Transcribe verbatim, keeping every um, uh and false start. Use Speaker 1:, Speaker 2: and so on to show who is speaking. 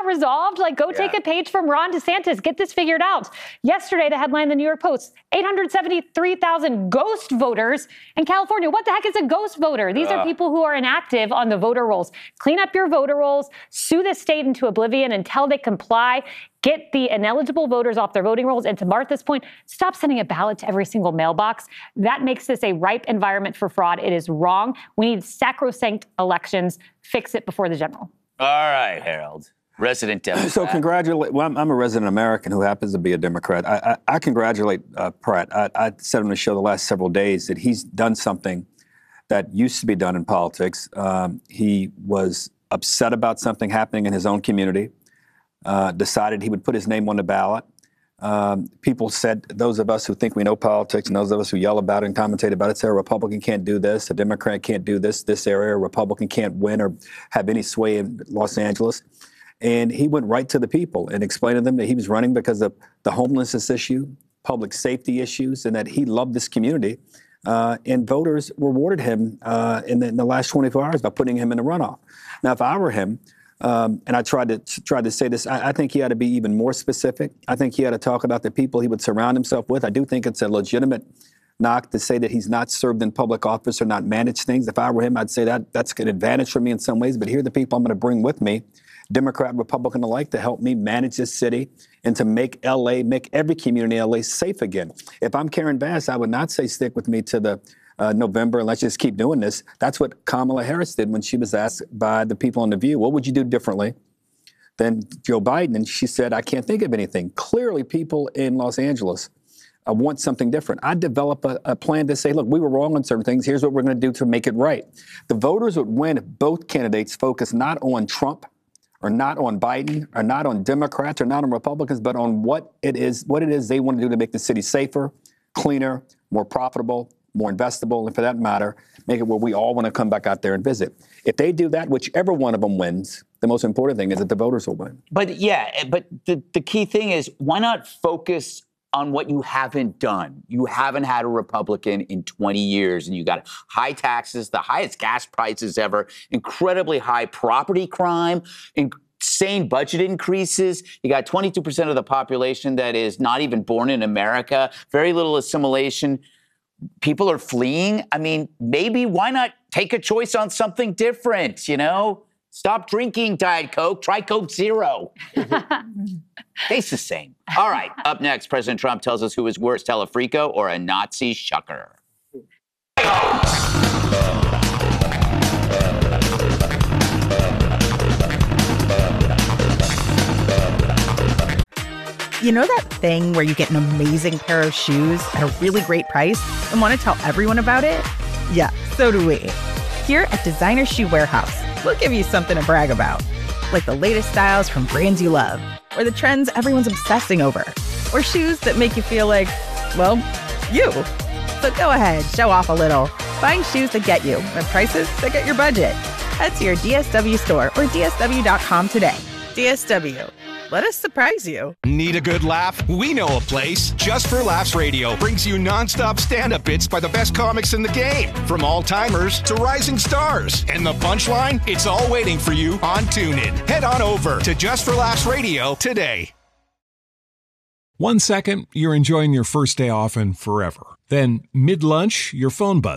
Speaker 1: resolved? Like, go yeah. take a page from Ron DeSantis. Get this figured out. Yesterday, the headline in the New York Post, eight hundred seventy-three thousand ghost voters in California. What the heck is a ghost voter? These uh. are people who are inactive on the voter rolls. Clean up your voter rolls, sue the state into oblivion until they comply. Get the ineligible voters off their voting rolls. And to Martha's point, stop sending a ballot to every single mailbox. That makes this a ripe environment for fraud. It is wrong. We need sacrosanct elections. Fix it before the general.
Speaker 2: All right, Harold. Resident Democrat.
Speaker 3: So congratulate. Well, I'm, I'm a resident American who happens to be a Democrat. I, I, I congratulate uh, Pratt. I, I said on the show the last several days that he's done something that used to be done in politics. Um, he was upset about something happening in his own community. Uh, decided he would put his name on the ballot. Um, people said, those of us who think we know politics and those of us who yell about it and commentate about it say a Republican can't do this, a Democrat can't do this, this area, a Republican can't win or have any sway in Los Angeles. And he went right to the people and explained to them that he was running because of the homelessness issue, public safety issues, and that he loved this community. Uh, and voters rewarded him uh, in, the, in the last twenty-four hours by putting him in the runoff. Now, if I were him, Um, and I tried to tried to say this. I, I think he ought to be even more specific. I think he ought to talk about the people he would surround himself with. I do think it's a legitimate knock to say that he's not served in public office or not managed things. If I were him, I'd say that that's an advantage for me in some ways. But here are the people I'm going to bring with me, Democrat, Republican alike, to help me manage this city and to make L A, make every community in L A safe again. If I'm Karen Bass, I would not say stick with me to the Uh, November, and let's just keep doing this. That's what Kamala Harris did when she was asked by the people on The View, what would you do differently than Joe Biden? And she said, I can't think of anything. Clearly, people in Los Angeles uh, want something different. I develop a, a plan to say, look, we were wrong on certain things. Here's what we're going to do to make it right. The voters would win if both candidates focus not on Trump or not on Biden or not on Democrats or not on Republicans, but on what it is, what it is they want to do to make the city safer, cleaner, more profitable, more investable, and for that matter, make it where we all want to come back out there and visit. If they do that, whichever one of them wins, the most important thing is that the voters will win.
Speaker 2: But yeah, but the, the key thing is, why not focus on what you haven't done? You haven't had a Republican in twenty years, and you got high taxes, the highest gas prices ever, incredibly high property crime, insane budget increases. You got twenty-two percent of the population that is not even born in America, very little assimilation. People are fleeing. I mean, maybe why not take a choice on something different, you know? Stop drinking Diet Coke. Try Coke Zero. Tastes the same. All right. Up next, President Trump tells us who is worse, Telefrico or a Nazi shucker.
Speaker 4: You know that thing where you get an amazing pair of shoes at a really great price and want to tell everyone about it? Yeah, so do we. Here at Designer Shoe Warehouse, we'll give you something to brag about, like the latest styles from brands you love, or the trends everyone's obsessing over, or shoes that make you feel like, well, you. So go ahead, show off a little. Find shoes that get you at prices that get your budget. Head to your D S W store or D S W dot com today. D S W. Let us surprise you.
Speaker 5: Need a good laugh? We know a place. Just for Laughs Radio brings you nonstop stand-up bits by the best comics in the game, from all-timers to rising stars. And the punchline? It's all waiting for you on TuneIn. Head on over to Just for Laughs Radio today.
Speaker 6: One second, you're enjoying your first day off and forever. Then, mid-lunch, your phone buzzes.